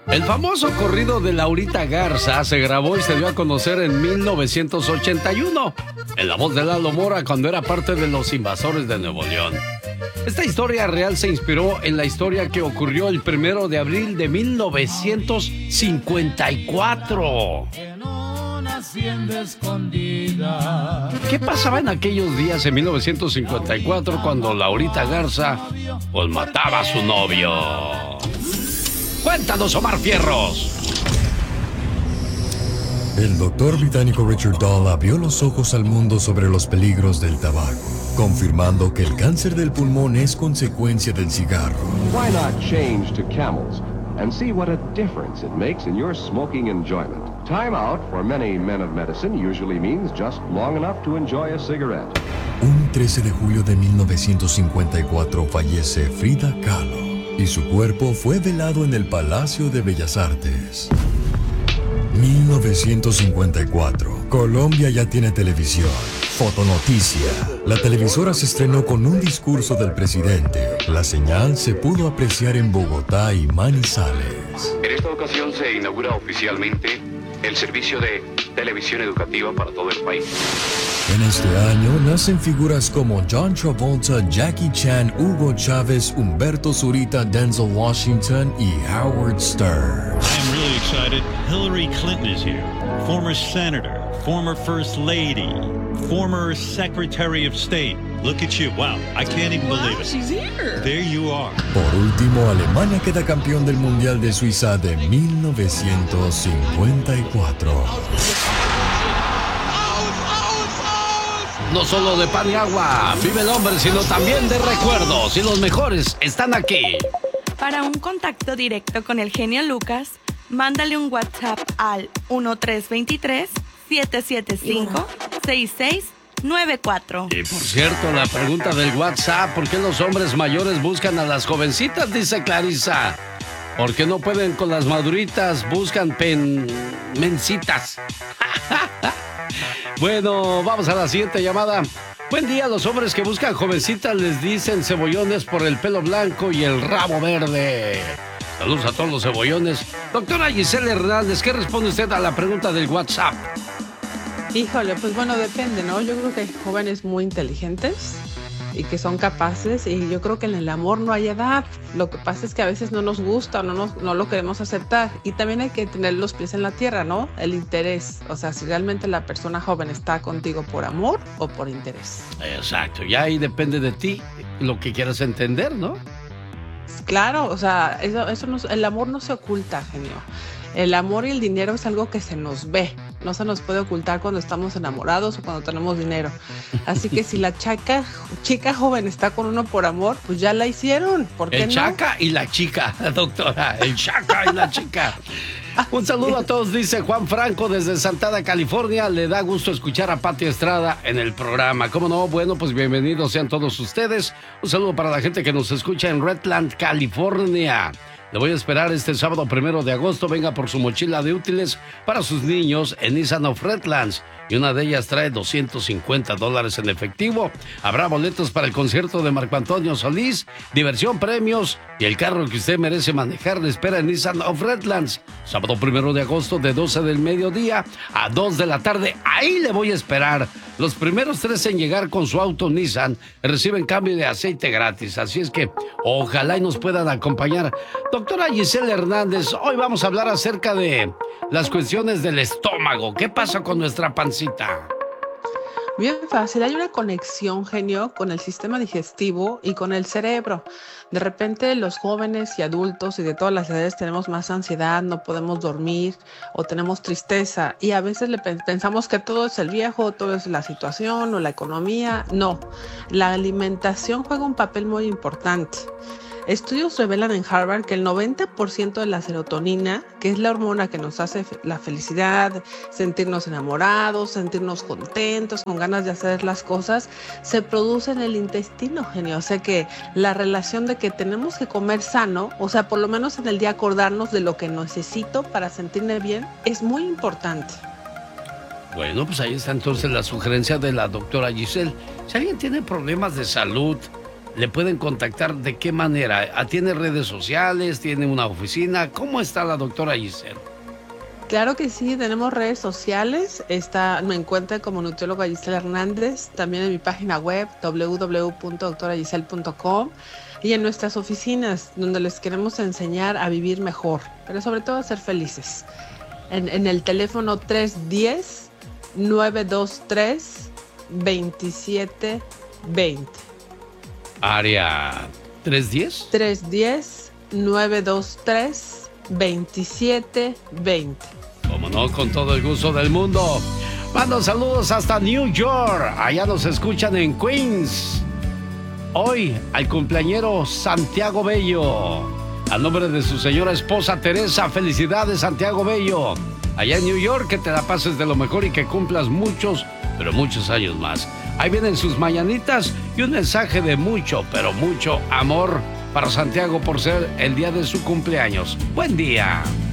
El famoso corrido de Laurita Garza se grabó y se dio a conocer en 1981, en la voz de Lalo Mora cuando era parte de Los Invasores de Nuevo León. Esta historia real se inspiró en la historia que ocurrió el 1 de abril de 1954. ¿Qué pasaba en aquellos días en 1954 cuando Laurita Garza pues mataba a su novio? Cuéntanos, Omar Fierros. El doctor británico Richard Doll abrió los ojos al mundo sobre los peligros del tabaco, confirmando que el cáncer del pulmón es consecuencia del cigarro. Why not change to Camels and see what a difference it makes in your smoking enjoyment? Time out for many men of medicine usually means just long enough to enjoy a cigarette. Un 13 de julio de 1954 fallece Frida Kahlo y su cuerpo fue velado en el Palacio de Bellas Artes. 1954. Colombia ya tiene televisión. Fotonoticia. La televisora se estrenó con un discurso del presidente. La señal se pudo apreciar en Bogotá y Manizales. En esta ocasión se inaugura oficialmente el servicio de televisión educativa para todo el país. En este año nacen figuras como John Travolta, Jackie Chan, Hugo Chávez, Humberto Zurita, Denzel Washington y Howard Stern. I'm really excited. Hillary Clinton is here. Former senator, former first lady, former secretary of state. Look at you. Wow, I can't even believe it. She's here. There you are. Por último, Alemania queda campeón del Mundial de Suiza de 1954. No solo de pan y agua vive el hombre, sino también de recuerdos. Y los mejores están aquí. Para un contacto directo con el genio Lucas, mándale un WhatsApp al 1323-775-6694. Y por cierto, la pregunta del WhatsApp: ¿por qué los hombres mayores buscan a las jovencitas? Dice Clarisa. ¿Por qué no pueden con las maduritas? Buscan mencitas. Bueno, vamos a la siguiente llamada. Buen día, los hombres que buscan jovencitas les dicen cebollones por el pelo blanco y el rabo verde. Saludos a todos los cebollones. Doctora Giselle Hernández, ¿qué responde usted a la pregunta del WhatsApp? Híjole, pues bueno, depende, ¿no? Yo creo que hay jóvenes muy inteligentes y que son capaces, y yo creo que en el amor no hay edad. Lo que pasa es que a veces no nos gusta, no lo queremos aceptar, y también hay que tener los pies en la tierra, ¿no? El interés, o sea, si realmente la persona joven está contigo por amor o por interés. Exacto, ya ahí depende de ti lo que quieras entender, ¿no? Claro, o sea, eso no, el amor no se oculta, genio. El amor y el dinero es algo que se nos ve, no se nos puede ocultar cuando estamos enamorados o cuando tenemos dinero. Así que si la chica joven está con uno por amor, pues ya la hicieron. ¿Por qué no? El chaca y la chica, doctora, el chaca y la chica. Un saludo a todos, dice Juan Franco desde Santana, California. Le da gusto escuchar a Pati Estrada en el programa. ¿Cómo no? Bueno, pues bienvenidos sean todos ustedes. Un saludo para la gente que nos escucha en Redland, California. Le voy a esperar este sábado 1 de agosto. Venga por su mochila de útiles para sus niños en Nissan of Redlands. Y una de ellas trae $250 en efectivo. Habrá boletos para el concierto de Marco Antonio Solís, diversión, premios y el carro que usted merece manejar le espera en Nissan of Redlands. Sábado 1 de agosto de 12 del mediodía a 2 de la tarde. Ahí le voy a esperar. Los primeros 3 en llegar con su auto Nissan reciben cambio de aceite gratis. Así es que ojalá y nos puedan acompañar. Doctora Giselle Hernández, hoy vamos a hablar acerca de las cuestiones del estómago. ¿Qué pasa con nuestra pancita? Bien fácil, hay una conexión, genio, con el sistema digestivo y con el cerebro. De repente los jóvenes y adultos y de todas las edades tenemos más ansiedad, no podemos dormir o tenemos tristeza, y a veces pensamos que todo es el viejo, todo es la situación o la economía. No, la alimentación juega un papel muy importante. Estudios revelan en Harvard que el 90% de la serotonina, que es la hormona que nos hace la felicidad, sentirnos enamorados, sentirnos contentos, con ganas de hacer las cosas, se produce en el intestino, genio. O sea que la relación de que tenemos que comer sano, o sea, por lo menos en el día acordarnos de lo que necesito para sentirme bien, es muy importante. Bueno, pues ahí está entonces la sugerencia de la doctora Giselle. Si alguien tiene problemas de salud, le pueden contactar de qué manera. ¿Tiene redes sociales? ¿Tiene una oficina? ¿Cómo está la doctora Giselle? Claro que sí, tenemos redes sociales. Me encuentran como nutrióloga Giselle Hernández, también en mi página web www.doctoragiselle.com y en nuestras oficinas, donde les queremos enseñar a vivir mejor, pero sobre todo a ser felices. En el teléfono 310-923-2720. Área 310. 310-923-2720. Como no, con todo el gusto del mundo. Mando saludos hasta New York. Allá nos escuchan en Queens. Hoy al cumpleañero Santiago Bello. A nombre de su señora esposa Teresa, felicidades Santiago Bello. Allá en New York, que te la pases de lo mejor y que cumplas muchos, pero muchos años más. Ahí vienen sus mañanitas y un mensaje de mucho, pero mucho amor para Santiago por ser el día de su cumpleaños. ¡Buen día!